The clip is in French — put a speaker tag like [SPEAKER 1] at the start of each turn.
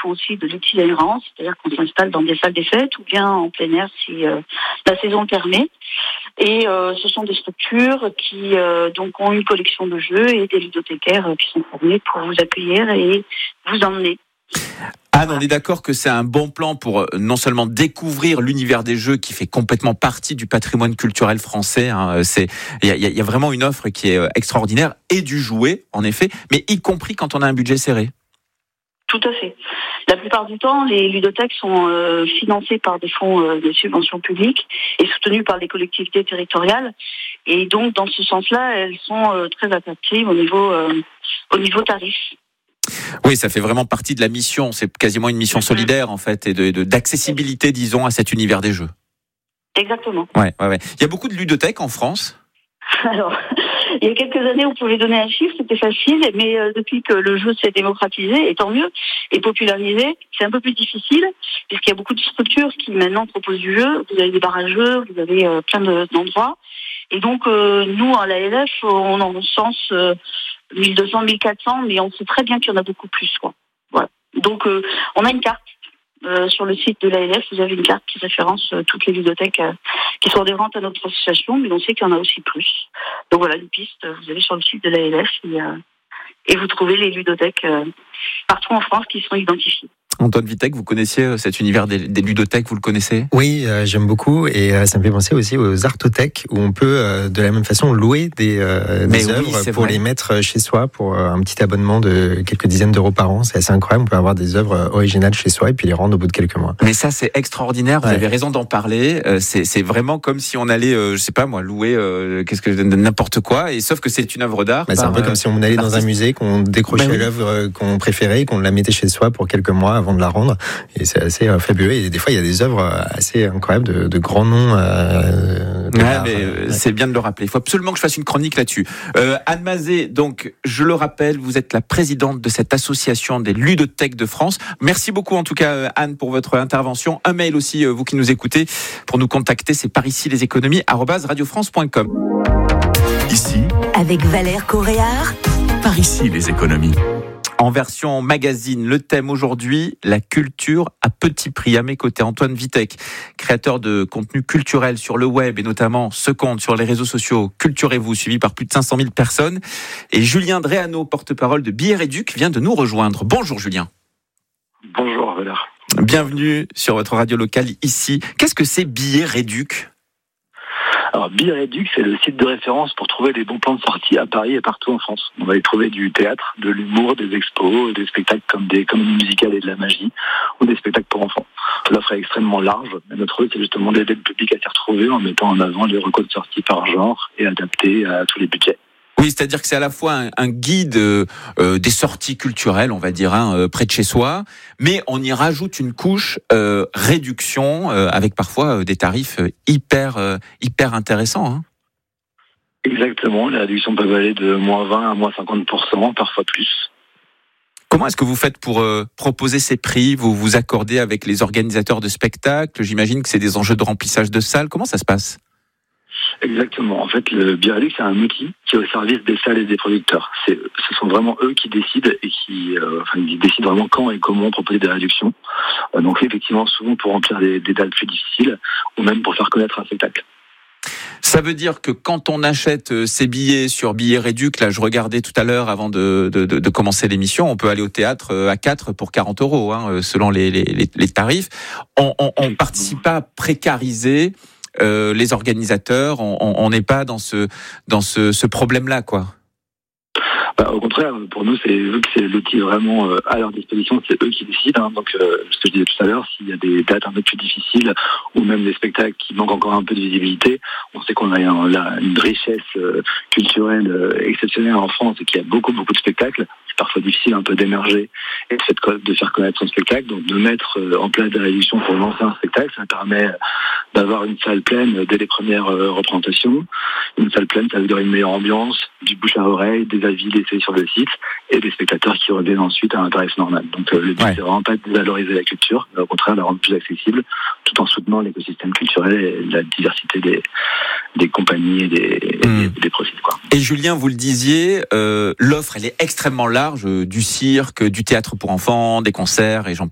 [SPEAKER 1] font aussi de l'itinérance, c'est-à-dire qu'on s'installe dans des salles des fêtes ou bien en plein air si la saison le permet. Et ce sont des structures qui donc ont une collection de jeux et des ludothécaires qui sont formés pour vous accueillir et vous emmener.
[SPEAKER 2] Anne, on est d'accord que c'est un bon plan pour non seulement découvrir l'univers des jeux qui fait complètement partie du patrimoine culturel français. Il y a vraiment une offre qui est extraordinaire et du jouet, en effet, mais y compris quand on a un budget serré.
[SPEAKER 1] Tout à fait. La plupart du temps, les ludothèques sont financées par des fonds de subventions publiques et soutenues par les collectivités territoriales. Et donc, dans ce sens-là, elles sont très attractives au niveau tarif.
[SPEAKER 2] Oui, ça fait vraiment partie de la mission. C'est quasiment une mission solidaire, en fait, et d'accessibilité, disons, à cet univers des jeux.
[SPEAKER 1] Exactement.
[SPEAKER 2] Ouais. Il y a beaucoup de ludothèques en France.
[SPEAKER 1] Alors, il y a quelques années, on pouvait donner un chiffre, c'était facile, mais depuis que le jeu s'est démocratisé, et tant mieux, et popularisé, c'est un peu plus difficile, puisqu'il y a beaucoup de structures qui maintenant proposent du jeu. Vous avez des barrageurs, vous avez plein d'endroits. Et donc, nous, à l'ALF, on en recense 1200, 1400, mais on sait très bien qu'il y en a beaucoup plus, quoi. Voilà. Donc, on a une carte. Sur le site de l'ALF, vous avez une carte qui référence toutes les ludothèques qui sont adhérentes à notre association, mais on sait qu'il y en a aussi plus. Donc voilà, une piste, vous allez sur le site de l'ALF et vous trouvez les ludothèques partout en France qui sont identifiées.
[SPEAKER 2] Antoine Vitek, vous connaissiez cet univers des ludothèques, vous le connaissez ?
[SPEAKER 3] Oui, j'aime beaucoup et ça me fait penser aussi aux artothèques où on peut de la même façon louer des œuvres pour les mettre chez soi pour un petit abonnement de quelques dizaines d'euros par an. C'est assez incroyable, on peut avoir des œuvres originales chez soi et puis les rendre au bout de quelques mois.
[SPEAKER 2] Mais ça c'est extraordinaire, vous avez raison d'en parler, c'est vraiment comme si on allait, je sais pas moi, louer n'importe quoi, et sauf que c'est une œuvre d'art.
[SPEAKER 3] C'est un peu comme si on allait dans un musée, qu'on décrochait l'œuvre qu'on préférait et qu'on la mettait chez soi pour quelques mois avant de la rendre, et c'est assez fabuleux. Et des fois il y a des œuvres assez incroyables de grands noms
[SPEAKER 2] c'est bien de le rappeler, il faut absolument que je fasse une chronique là-dessus. Anne Mazet, donc je le rappelle, vous êtes la présidente de cette association des ludothèques de France. Merci beaucoup en tout cas Anne pour votre intervention. Un mail aussi, vous qui nous écoutez, pour nous contacter, c'est parici-leséconomies@radiofrance.com.
[SPEAKER 4] Ici,
[SPEAKER 5] avec Valère Coréard,
[SPEAKER 4] par ici les économies.
[SPEAKER 2] En version magazine, le thème aujourd'hui, la culture à petit prix. À mes côtés, Antoine Vitek, créateur de contenu culturel sur le web et notamment ce compte sur les réseaux sociaux Culturez-vous, suivi par plus de 500 000 personnes. Et Julien Dréano, porte-parole de Billets Réduc, vient de nous rejoindre. Bonjour Julien.
[SPEAKER 6] Bonjour Valère.
[SPEAKER 2] Bienvenue sur votre radio locale ici. Qu'est-ce que c'est Billets Réduc ?
[SPEAKER 6] Alors, Billets Réduc, c'est le site de référence pour trouver des bons plans de sortie à Paris et partout en France. On va y trouver du théâtre, de l'humour, des expos, des spectacles comme des comédies musicales et de la magie, ou des spectacles pour enfants. L'offre est extrêmement large. Et notre rôle, c'est justement d'aider le public à s'y retrouver en mettant en avant les recos de sortie par genre et adaptés à tous les budgets.
[SPEAKER 2] Oui, c'est-à-dire que c'est à la fois un guide des sorties culturelles, on va dire, près de chez soi, mais on y rajoute une couche réduction avec parfois des tarifs hyper intéressants. Hein.
[SPEAKER 6] Exactement, les réductions peuvent aller de -20% à -50%, parfois plus.
[SPEAKER 2] Comment est-ce que vous faites pour proposer ces prix ? Vous vous accordez avec les organisateurs de spectacles ? J'imagine que c'est des enjeux de remplissage de salles. Comment ça se passe ?
[SPEAKER 6] Exactement. En fait, le Billets Réduc, c'est un outil qui est au service des salles et des producteurs. Ce sont vraiment eux qui décident et qui décident vraiment quand et comment proposer des réductions. Donc effectivement, souvent pour remplir des dates plus difficiles ou même pour faire connaître un spectacle.
[SPEAKER 2] Ça veut dire que quand on achète ces billets sur Billets Réduc, là je regardais tout à l'heure avant de commencer l'émission, on peut aller au théâtre à 4 pour 40 €, selon les tarifs. On participe pas à précariser les organisateurs, on n'est pas dans ce problème-là, quoi.
[SPEAKER 6] Au contraire, pour nous, vu que c'est l'outil vraiment à leur disposition, c'est eux qui décident. Donc, ce que je disais tout à l'heure, s'il y a des dates un peu plus difficiles ou même des spectacles qui manquent encore un peu de visibilité, on sait qu'on a une richesse culturelle exceptionnelle en France et qu'il y a beaucoup de spectacles. C'est parfois difficile un peu d'émerger et de faire connaître son spectacle. Donc, de mettre en place des réductions pour lancer un spectacle, ça permet d'avoir une salle pleine dès les premières représentations. Une salle pleine, ça veut dire une meilleure ambiance, du bouche à oreille, des avis laissés sur le site et des spectateurs qui reviennent ensuite à un tarif normal. Donc le but, c'est vraiment pas de valoriser la culture, mais au contraire de la rendre plus accessible, tout en soutenant l'écosystème culturel et la diversité des compagnies et des profils, quoi.
[SPEAKER 2] Et Julien, vous le disiez, l'offre elle est extrêmement large, du cirque, du théâtre pour enfants, des concerts et j'en